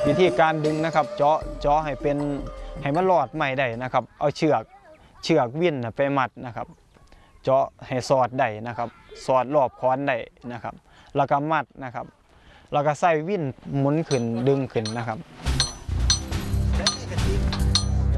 วิธีการดึงนะครับเจาะให้มันรอดไม่ได้นะครับเอาเชือกวิ่นไปมัดนะครับเจาะให้สอดได้นะครับสอดรอบค้อนได้นะครับแล้วก็มัดนะครับแล้วก็ใส่วิ่นหมุนขึ้นดึงขึ้นนะครับ